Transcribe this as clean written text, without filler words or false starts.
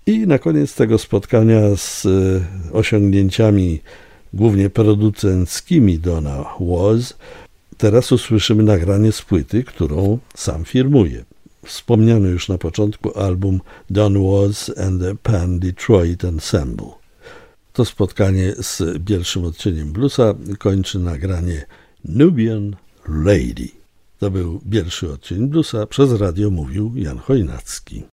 I na koniec tego spotkania z osiągnięciami głównie producenckimi Dona Was, teraz usłyszymy nagranie z płyty, którą sam firmuje. Wspomniany już na początku album Don Was and the Pan Detroit Ensemble. To spotkanie z pierwszym odcieniem bluesa kończy nagranie Nubian Lady. To był pierwszy odcień bluesa, przez radio mówił Jan Chojnacki.